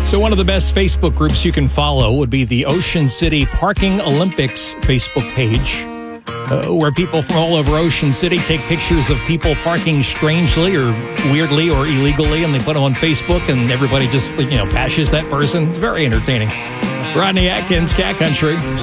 So one of the best Facebook groups you can follow would be the Ocean City Parking Olympics Facebook page, where people from all over Ocean City take pictures of people parking strangely or weirdly or illegally, and they put them on Facebook, and everybody just, bashes that person. It's very entertaining. Rodney Atkins, Cat Country.